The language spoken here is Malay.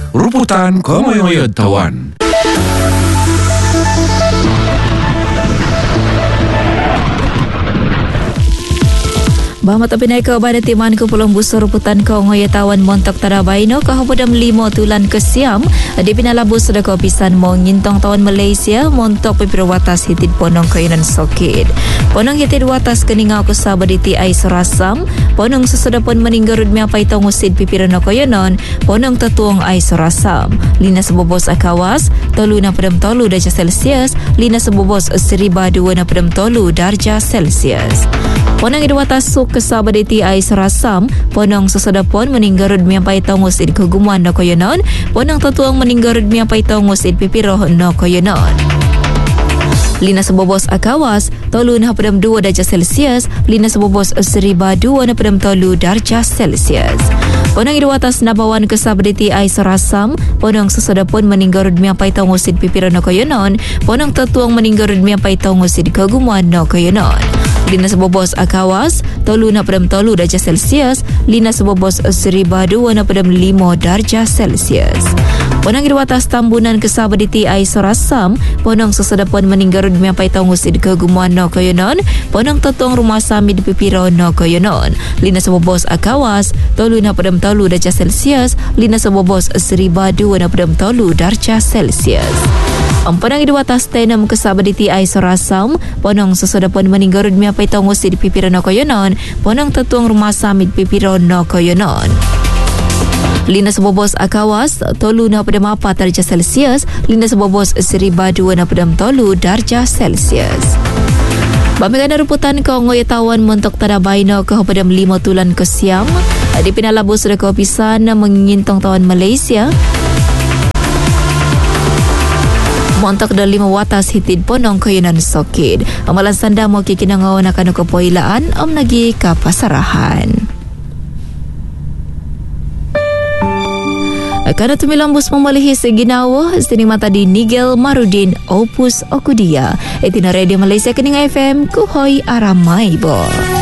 Ruputan Komoyoyod Tawan. Bahmat apinay ka ba na timan ko pulong buso ruputan ko ngoyatawan montok tarabayno kahapodam 5 tulan ke siam di pinalabos sa kopisan mo ngintong tawan Malaysia montok pipirwatas hitid ponong kayunan sokid. Ponong hitid watas keningaw ko sabad iti ay surasam ponong susudapon meninggarud mi apay tongusid pipirano kayunon ponong tatuong ay surasam. Linas bobos akawas tolu na padam tolu darjah Celsius linas bobos 1,200 na padam tolu darjah Celsius. Ponong idwatas suk kasabad iti ay sarasam, ponong sasadapon meninggarud mi apay tongos id kagumuan na koyonon, ponong tatuang meninggarud mi apay tongos id pipiro na koyonon. Linas bobos akawas, tolu na padam 2 darjah Celsius, linas bobos 1,200 na padam tolu darjah Celsius. Ponong idwatas nabawan kasabad iti ay sarasam, ponong sasadapon meninggarud mi apay tongos id pipiro na koyonon, ponong tatuang meninggarud mi apay tongos id kagumuan na koyonon. Linas bobos akawas, tolu na padam tolu darjah Celsius, linas bobos 1,200 na padam 5 darjah Celsius. Ponong idwatas tambunan kasabad iti ay sarasam, ponong sasadapon meninggarud mi apay tongos id kagumuan na koyonon, ponong tatuang rumah samid pipiro na koyonon. Linas bobos akawas, tolu na padam tolu darjah Celsius, linas bobos 1,200 na padam tolu darjah Celsius. Ang panang idwatas tenam kasabad iti ay sarasam, ponong sasadapon meninggarud mi apay tongos id pipiro na koyonon, ponong tatuang rumah samid pipiro na koyonon. Linas bobos akawas, tolu na padam 4 darjah Celsius, linas bobos 1,200 na padam tolu darjah Celsius. Bamikan na ruputan ko ngoyatawan montok tarabayno kahapadam 5 tulan ke siam, di pinalabos sa kopisan na mengintong tawan Malaysia. Montok dan 5 watas hitid ponong kayunan sokid. Amalan sanda mo kikinangaw na kanu kapoilaan am nagi kapasarahan. Kana tumilambos mamalihis ginawa sining mata di Nigel Marudin Opus Okudia. Itina Radio Malaysia kening FM kuhoy aramay bo.